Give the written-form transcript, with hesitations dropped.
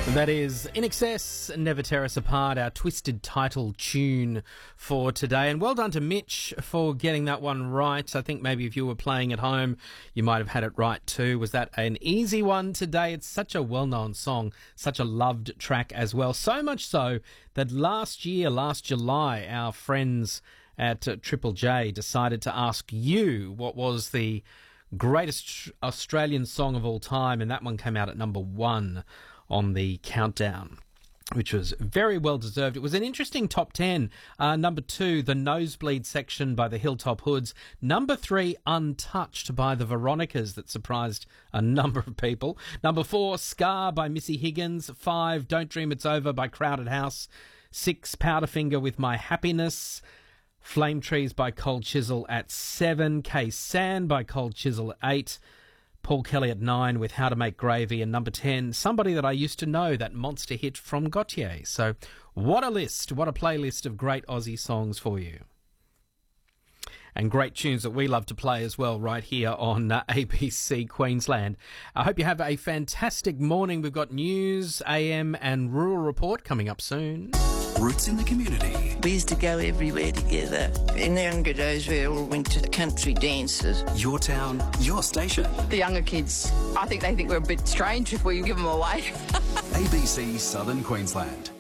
That is In Excess, Never Tear Us Apart, our twisted title tune for today. And well done to Mitch for getting that one right. I think maybe if you were playing at home, you might have had it right too. Was that an easy one today? It's such a well-known song, such a loved track as well. So much so that last July, our friends at Triple J decided to ask you what was the greatest Australian song of all time, and that one came out at number 1 on the countdown, which was very well deserved. It was an interesting top 10. Number 2, The Nosebleed Section by the Hilltop Hoods. Number 3, Untouched by the Veronicas, that surprised a number of people. Number 4, Scar by Missy Higgins. 5, Don't Dream It's Over by Crowded House. 6, Powderfinger with My Happiness. Flame Trees by Cold Chisel at 7. K-San by Cold Chisel at 8. Paul Kelly at 9 with How to Make Gravy, and number 10, Somebody That I Used to Know, that monster hit from Gautier. So what a list, what a playlist of great Aussie songs for you. And great tunes that we love to play as well right here on ABC Queensland. I hope you have a fantastic morning. We've got news, AM and rural report coming up soon. Roots in the community. We used to go everywhere together. In the younger days, we all went to country dances. Your town, your station. The younger kids, I think they think we're a bit strange if we give them away. ABC Southern Queensland.